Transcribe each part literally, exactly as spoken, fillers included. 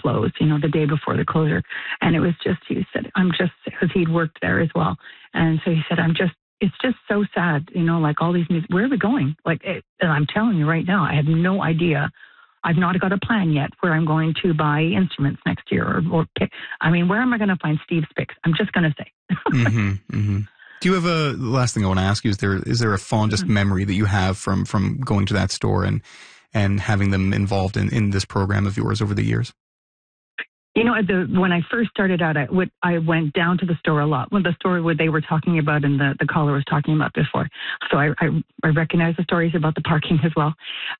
close, you know, the day before the closure. And it was just, he said, I'm just, because he'd worked there as well. And so he said, I'm just, it's just so sad, you know, like all these, music, where are we going? Like, it, and I'm telling you right now, I have no idea. I've not got a plan yet where I'm going to buy instruments next year or, or pick. I mean, where am I going to find Steve's picks? I'm just going to say. mm-hmm, mm-hmm. Do you have a, the last thing I want to ask you, is there, is there a fondest mm-hmm. memory that you have from, from going to that store and, and having them involved in, in this program of yours over the years? You know, the, when I first started out, I, would, I went down to the store a lot. Well, the store where they were talking about and the, the caller was talking about before. So I, I, I recognize the stories about the parking as well.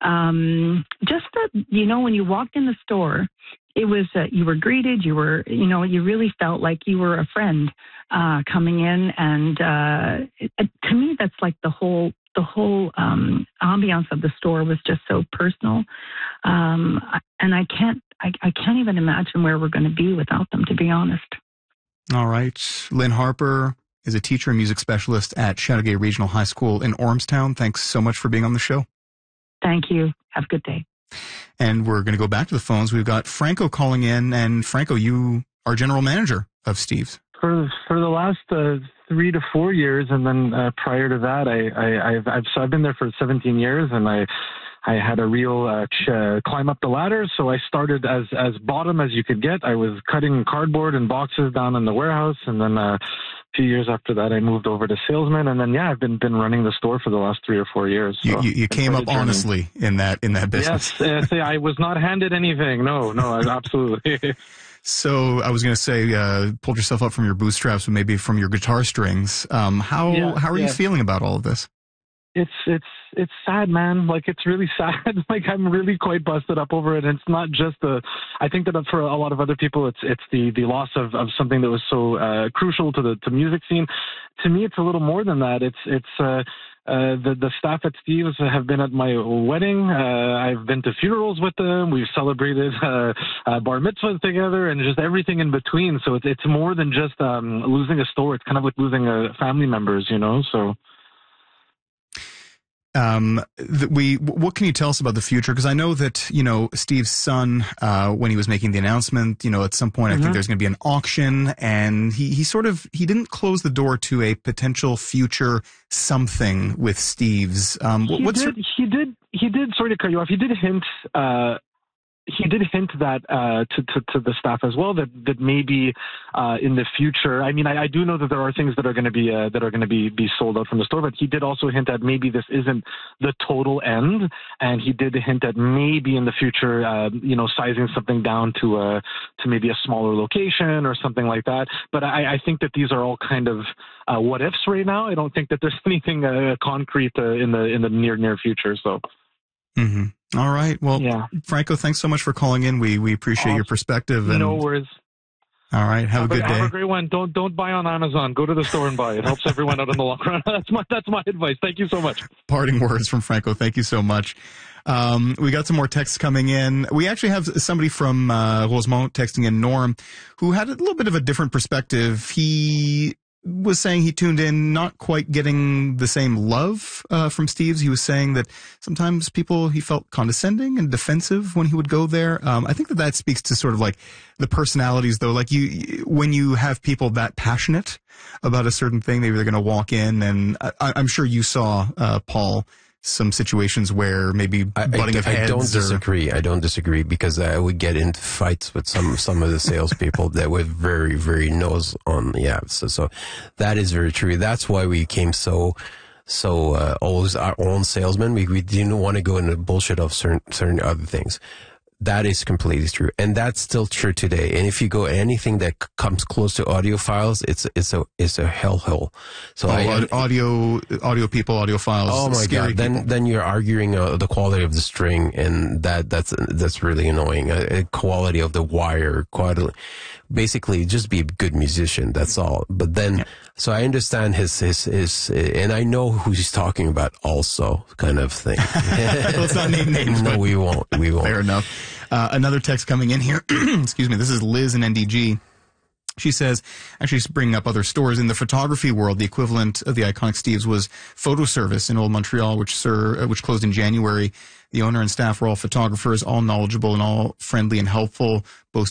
Um, just that, you know, when you walked in the store, it was, uh, you were greeted, you were, you know, you really felt like you were a friend uh, coming in. And uh, it, to me, that's like the whole the whole um, ambiance of the store was just so personal. Um, and I can't, I, I can't even imagine where we're going to be without them, to be honest. All right. Lynn Harper is a teacher and music specialist at Chateauguay Regional High School in Ormstown. Thanks so much for being on the show. Thank you. Have a good day. And we're going to go back to the phones. We've got Franco calling in. And Franco, you are general manager of Steve's. For, for the last uh, three to four years, and then uh, prior to that, I, I, I've, I've, so I've been there for seventeen years, and I, I had a real uh, ch- climb up the ladder. So I started as, as bottom as you could get. I was cutting cardboard and boxes down in the warehouse, and then uh, a few years after that, I moved over to salesman, and then yeah, I've been been running the store for the last three or four years. So you, you, you came up honestly in that in that business. Yes, uh, I was not handed anything. No, no, absolutely. So I was going to say, uh, pulled yourself up from your bootstraps, but maybe from your guitar strings. Um, how yeah, how are yeah. you feeling about all of this? It's it's it's sad, man. Like, it's really sad. Like, I'm really quite busted up over it. And it's not just the. I think that for a lot of other people, it's it's the the loss of, of something that was so uh, crucial to the to music scene. To me, it's a little more than that. It's it's. Uh, Uh, the, the staff at Steve's have been at my wedding. Uh, I've been to funerals with them. We've celebrated uh, uh, bar mitzvahs together and just everything in between. So it's, it's more than just um, losing a store. It's kind of like losing uh, family members, you know, so... Um, th- we, what can you tell us about the future? Because I know that, you know, Steve's son, uh, when he was making the announcement, you know, at some point, mm-hmm. I think there's going to be an auction, and he, he sort of, he didn't close the door to a potential future something with Steve's. Um, he what's did, your- he did, he did, sorry to cut you off, he did hint, uh, he did hint that uh, to, to to the staff as well that that maybe uh, in the future. I mean, I, I do know that there are things that are going to be uh, that are going to be be sold out from the store, but he did also hint that maybe this isn't the total end, and he did hint that maybe in the future, uh, you know, sizing something down to uh, to maybe a smaller location or something like that. But I, I think that these are all kind of uh, what ifs right now. I don't think that there's anything uh, concrete uh, in the in the near near future. So. Mm-hmm. All right. Well, yeah. Franco, thanks so much for calling in. We we appreciate awesome. your perspective. And no worries. All right. Have, have a good a, day. Have a great one. Don't don't buy on Amazon. Go to the store and buy. It helps everyone out in the long run. That's my that's my advice. Thank you so much. Parting words from Franco. Thank you so much. Um, we got some more texts coming in. We actually have somebody from uh, Rosemont texting in, Norm, who had a little bit of a different perspective. He was saying he tuned in not quite getting the same love uh, from Steve's. He was saying that sometimes people, he felt condescending and defensive when he would go there. Um, I think that that speaks to sort of like the personalities, though. Like you, when you have people that passionate about a certain thing, maybe they're going to walk in, and I, I'm sure you saw, uh, Paul, some situations where maybe butting I, of I, heads. I don't or... disagree. I don't disagree because I would get into fights with some some of the salespeople that were very very nose on. Yeah, so so that is very true. That's why we came so so uh, always our own salesmen. We we didn't want to go into bullshit of certain certain other things. That is completely true, and that's still true today. And if you go anything that c- comes close to audio files, it's it's a it's a hellhole. So oh, I, audio audio people, audio files. Oh my god! Then people. then you're arguing uh, the quality of the string, and that that's that's really annoying. Uh, quality of the wire, quality. Basically, just be a good musician. That's all. But then, yeah. so I understand his his his, and I know who he's talking about. Also, kind of thing. Let's not name names. No, we won't. We won't. Fair enough. Uh, another text coming in here. Excuse me. This is Liz in N D G. She says, actually she's bringing up other stores. In the photography world, the equivalent of the iconic Steve's was Photo Service in Old Montreal, which sir, uh, which closed in January. The owner and staff were all photographers, all knowledgeable and all friendly and helpful, both